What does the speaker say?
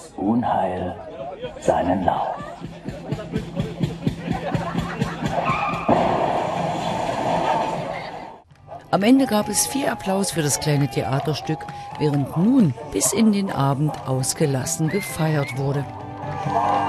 das Unheil seinen Lauf. Am Ende gab es viel Applaus für das kleine Theaterstück, während nun bis in den Abend ausgelassen gefeiert wurde.